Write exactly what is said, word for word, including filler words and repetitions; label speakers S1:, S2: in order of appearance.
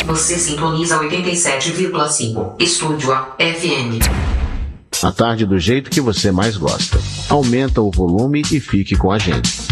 S1: Você sintoniza oitenta e sete vírgula cinco. Estúdio A F M.
S2: A tarde do jeito que você mais gosta. Aumenta o volume e fique com a gente.